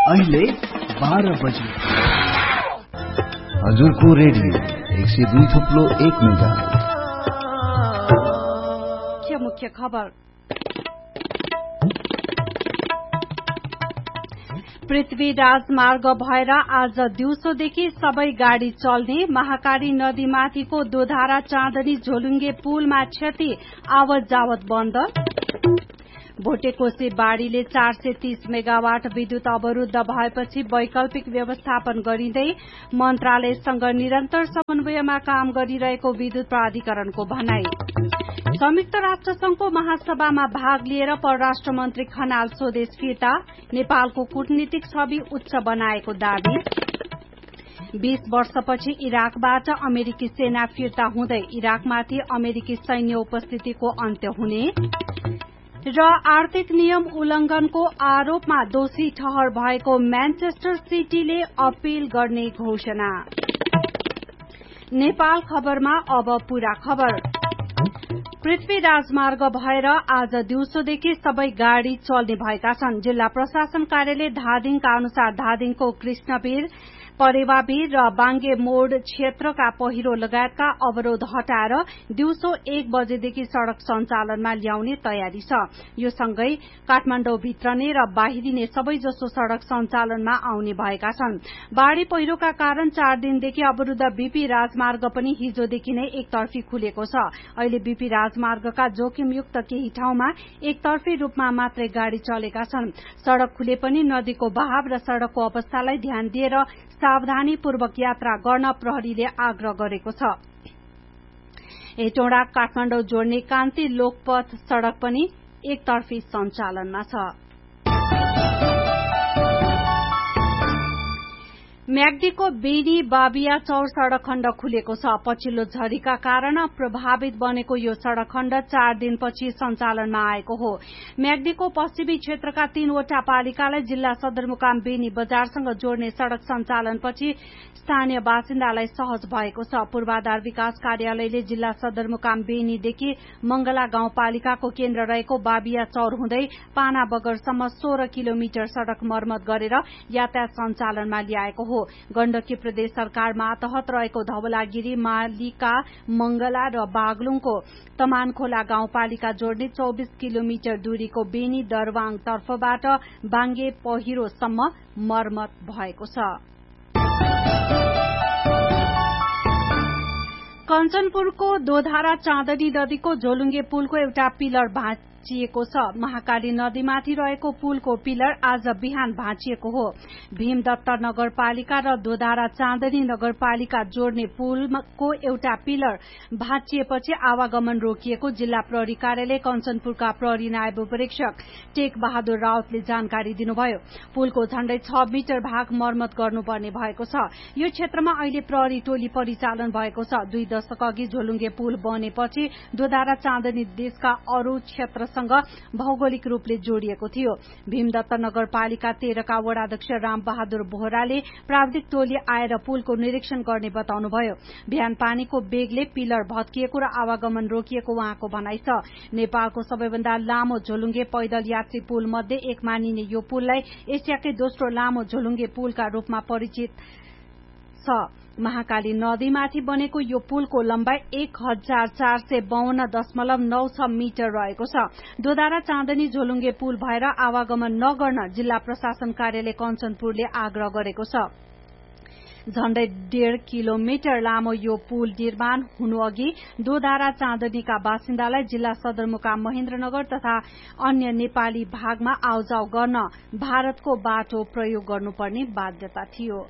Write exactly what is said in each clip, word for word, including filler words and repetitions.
अहिले बाह्र बजे हजुरको रेडियो एक सय दुई थुप्लो एक मेगाहर्ज। मुख्य मुख्य खबर। पृथ्वी राजमार्ग भएर आज दिउँसोदेखि सबै गाड़ी चल्ने। महाकाली नदीमाथिको दोधारा चाँदनी झोलुङ्गे पुलमा क्षति, आवत जावत बन्द। भोटेकोशी बाढ़ीले चार सय तीस मेगावाट विद्युत अवरूद्ध भएपछि वैकल्पिक व्यवस्थापन गरिँदै। मन्त्रालयसँग निरन्तर समन्वयमा काम गरिरहेको विद्युत प्राधिकरणको भनाई। संयुक्त राष्ट्र संघको महासभामा भाग लिएर परराष्ट्र मन्त्री खनाल स्वदेश फिर्ता। नेपालको कूटनीतिक छवि उच्च बनाएको दावी। बीस वर्षपछि इराकबाट अमेरिकी सेना फिर्ता हुँदै। इराकमाथि अमेरिकी सैन्य उपस्थितिको अन्त्य हुने र आर्थिक नियम उल्लंघनको आरोपमा दोषी ठहर भएको म्यानचेस्टर सिटीले अपील गर्ने घोषणा। नेपाल खबरमा अब पूरा खबर। पृथ्वी राजमार्ग भएर आज दिउँसोदेखि सबै गाड़ी चल्ने भएका छन्। जिल्ला प्रशासन कार्यालय धादिङका अनुसार धादिङको कृष्णवीर, परेवावीर र बाङ्गे मोड़ क्षेत्रका पहिरो लगायतका अवरोध हटाएर दिउँसो एक बजेदेखि सड़क सञ्चालनमा ल्याउने तयारी छ। यो सँगै काठमाडौँ भित्रने र बाहिरिने सबैजसो सड़क सञ्चालनमा आउने भएका छन्। बाढ़ी पहिरोका कारण चार दिनदेखि अवरूद्ध बीपी राजमार्ग पनि हिजोदेखि नै एकतर्फी खुलेको छ। अहिले बीपी राजमार्गका जोखिमयुक्त केही ठाउँमा एकतर्फी रूपमा मात्रै गाड़ी चलेका छन्। सड़क खुले पनि नदीको बहाव र सड़कको अवस्थालाई ध्यान दिएर सावधानीपूर्वक यात्रा गर्न प्रहरीले आग्रह गरेको छ। हेटौँडा काठमाडौँ जोड्ने कान्ति लोकपथ सड़क पनि एकतर्फी सञ्चालनमा छ। म्याग्दीको बेनी बाबिया चौर सड़क खण्ड खुलेको छ। पछिल्लो झरीका कारण प्रभावित बनेको यो सड़क खण्ड चार दिनपछि सञ्चालनमा आएको हो। म्याग्दीको पश्चिमी क्षेत्रका तीनवटा पालिकालाई जिल्ला सदरमुकाम बेनी बजारसँग जोड्ने सड़क सञ्चालनपछि स्थानीय बासिन्दालाई सहज भएको छ। पूर्वाधार विकास कार्यालयले जिल्ला सदरमुकाम बेनीदेखि मंगला गाउँपालिकाको केन्द्र रहेको बाबिया चौर हुँदै पाना बगरसम्म सोह्र किलोमिटर सड़क मर्मत गरेर यातायात सञ्चालनमा ल्याएको हो। गण्डकी प्रदेश सरकार मातहत रहेको धवलागिरी, मालिका, मंगला र बागलुङको तमानखोला गाउँपालिका जोड्ने चौबिस किलोमिटर दूरीको बेनी दरवाङ तर्फबाट बाङ्गे पहिरोसम्म मर्मत भएको छ। कञ्चनपुरको दोधारा चाँदनी नदीको झोलुङ्गे पुलको एउटा पिलर भाँचिएको छ। महाकाली नदीमाथि रहेको पुलको पिलर आज बिहान भाँचिएको हो। भीमदत्त नगरपालिका र दोधारा चाँदनी नगरपालिका जोड्ने पुलको एउटा पिलर भाँचिएपछि आवागमन रोकिएको जिल्ला प्रहरी कार्यालय कञ्चनपुरका प्रहरी नायब उपरीक्षक टेक बहादुर राउतले जानकारी दिनुभयो। पुलको झण्डै छ मिटर भाग मर्मत गर्नुपर्ने भएको छ। यो क्षेत्रमा अहिले प्रहरी टोली परिचालन भएको छ। दुई दशक अघि झोलुङ्गे पुल बनेपछि दोधारा चाँदनी देशका अरू क्षेत्रसँग भौगोलिक रूपले जोडिएको थियो। भीमदत्त नगरपालिका तेह्रका वडाध्यक्ष राम बहादुर बोहराले प्राविधिक टोली आएर पुलको निरीक्षण गर्ने बताउनुभयो। बिहान पानीको बेगले पिलर भत्किएको र आवागमन रोकिएको उहाँको भनाइ छ। नेपालको सबैभन्दा लामो झोलुङ्गे पैदल यात्री पुल मध्ये एक मानिने यो पुललाई एसियाकै दोस्रो लामो झोलुङ्गे पुलका रूपमा परिचित छ। महाकाली नदीमाथि बनेको यो पुलको लम्बाई एक हजार चार सय बाहन्न दशमलव नौ छ मिटर रहेको छ। दोधारा चाँदनी झोलुङ्गे पुल भएर आवागमन नगर्न जिल्ला प्रशासन कार्यालय कञ्चनपुरले आग्रह गरेको छ। झण्डै डेढ़ किलोमिटर लामो यो पुल निर्माण हुनु अघि दोधारा चाँदनीका बासिन्दालाई जिल्ला सदरमुकाम महेन्द्रनगर तथा अन्य नेपाली भागमा आउजाउ गर्न भारतको बाटो प्रयोग गर्नुपर्ने बाध्यता थियो।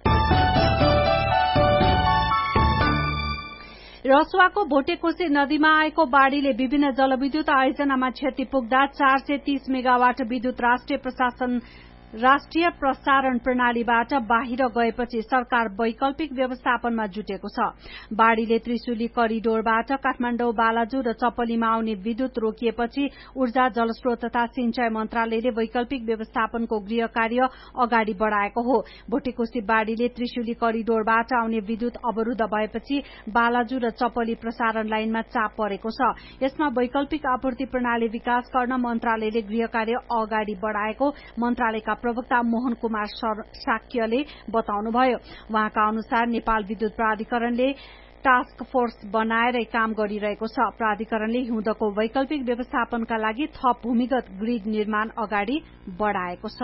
रसुवाको भोटेकोशी नदीमा आएको बाढ़ीले विभिन्न जलविद्युत आयोजनामा क्षति पुग्दा चार सय तीस मेगावाट विद्युत राष्ट्रिय प्रशासन राष्ट्रिय प्रसारण प्रणालीबाट बाहिर गएपछि सरकार वैकल्पिक व्यवस्थापनमा जुटेको छ। बाढ़ीले त्रिशुली करिडोरबाट काठमाडौँ, बालाजु र चपलीमा आउने विद्युत रोकिएपछि ऊर्जा, जलस्रोत तथा सिंचाई मन्त्रालयले वैकल्पिक व्यवस्थापनको गृह कार्य अगाडि बढ़ाएको हो। भोटेकोशी बाढ़ीले त्रिशुली करिडोरबाट आउने विद्युत अवरूद्ध भएपछि बालाजु र चपली प्रसारण लाइनमा चाप परेको छ। यसमा वैकल्पिक आपूर्ति प्रणाली विकास गर्न मन्त्रालयले गृह कार्य अगाडि बढ़ाएको मन्त्रालयका प्रवक्ता मोहन कुमार शाक्यले बताउनुभयो। उहाँका अनुसार नेपाल विद्युत प्राधिकरणले टास्क फोर्स बनाएर काम गरिरहेको छ। प्राधिकरणले हिउँदको वैकल्पिक व्यवस्थापनका लागि थप भूमिगत ग्रिड निर्माण अगाडि बढाएको छ।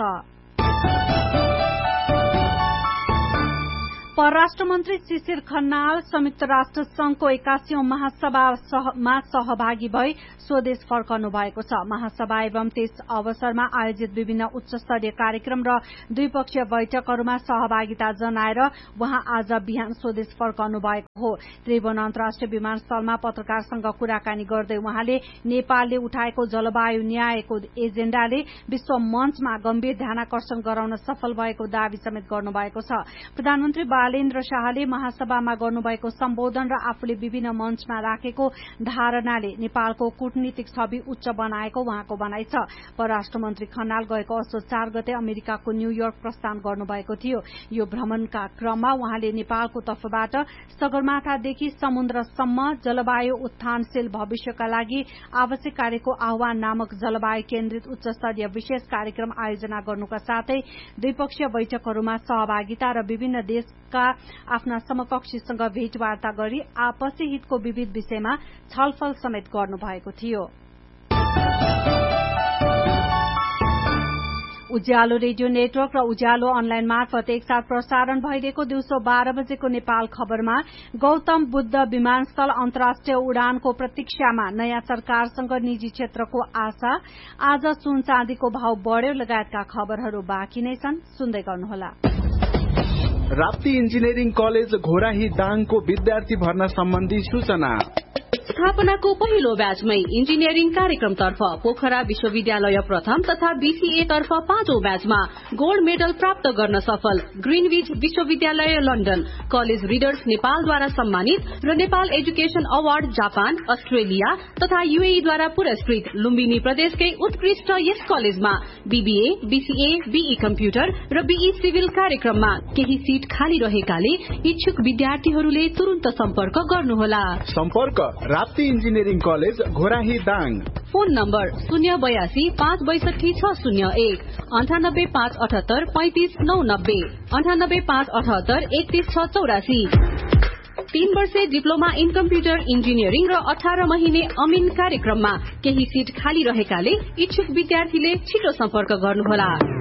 परराष्ट्र मन्त्री शिशिर खनाल संयुक्त राष्ट्र संघको एक्कासीौं महासभामा सहभागी भई स्वदेश फर्कनु भएको छ। महासभा एवं त्यस अवसरमा आयोजित विभिन्न उच्च स्तरीय कार्यक्रम र द्विपक्षीय बैठकहरूमा सहभागिता जनाएर उहाँ आज बिहान स्वदेश फर्कनु भएको हो। त्रिभुवन अन्तर्राष्ट्रिय विमानस्थलमा पत्रकारसँग कुराकानी गर्दै उहाँले नेपालले उठाएको जलवायु न्यायको एजेण्डाले विश्व मञ्चमा गम्भीर ध्यानाकर्षण गराउन सफल भएको दावी समेत गर्नुभएको छ। प्रधानमन्त्री बालेन्द्र शाहले महासभामा गर्नुभएको सम्बोधन र आफूले विभिन्न मञ्चमा राखेको धारणाले नेपालको कूटनीतिक छवि उच्च बनाएको उहाँको भनाइ छ। परराष्ट्र मन्त्री खनाल गएको असोज चार गते अमेरिकाको न्यूयोर्क प्रस्थान गर्नुभएको थियो। यो भ्रमणका क्रममा उहाँले नेपालको तर्फबाट सगरमाथादेखि समुद्रसम्म जलवायु उत्थानशील भविष्यका लागि आवश्यक कार्यको आह्वान नामक जलवायु केन्द्रित उच्च स्तरीय विशेष कार्यक्रम आयोजना गर्नुका साथै द्विपक्षीय बैठकहरूमा सहभागिता र विभिन्न देशका आफ्ना समकक्षीसँग भेटवार्ता गरी आपसी हितको विविध विषयमा छलफल समेत गर्नुभएको थियो। उज्यालो रेडियो नेटवर्क र उज्यालो अनलाइन मार्फत एकसाथ प्रसारण भइरहेको दिउँसो बाह्र बजेको नेपाल खबरमा गौतम बुद्ध विमानस्थल अन्तर्राष्ट्रिय उडानको प्रतीक्षामा नयाँ सरकारसँग निजी क्षेत्रको आशा, आज सुन चाँदीको भाव बढ्यो लगायतका खबरहरू बाँकी नै छन्, सुन्दै गर्नुहोला। राप्ती इन्जिनियरिङ कलेज घोराही दाङको विद्यार्थी भर्ना सम्बन्धी सूचना। स्थापनाको पहिलो ब्याचमै इन्जिनियरिङ कार्यक्रमतर्फ पोखरा विश्वविद्यालय प्रथम तथा बीसीए तर्फ पाँचौं ब्याचमा गोल्ड मेडल प्राप्त गर्न सफल ग्रीनविच विश्वविद्यालय लन्डन, कलेज रिडर्स नेपालद्वारा सम्मानित र Nepal education award Japan, Australia तथा यूएईद्वारा पुरस्कृत लुम्बिनी प्रदेशकै उत्कृष्ट यस कलेजमा बीबीए, बीसीए, बीई कम्प्युटर र बीई सिभिल कार्यक्रममा केही सीट खाली रहेकाले इच्छुक विद्यार्थीहरूले तुरुन्त सम्पर्क गर्नुहोला। सम्पर्क Rapti engineering college Ghorahi Dang. Phone number शून्य बयासी पाँच बैसठी छ शून्य एक अन्ठानब्बे पाँच अठहत्तर पैंतिस नौ नब्बे अन्ठानब्बे पाँच अठहत्तर एकतीस छ चौरासी। तीन वर्षे डिप्लोमा इन कम्प्युटर इन्जिनियरिङ र अठार महिने अमिन कार्यक्रममा केही सीट खाली रहेकाले इच्छुक विद्यार्थीले छिटो सम्पर्क गर्नुहोला।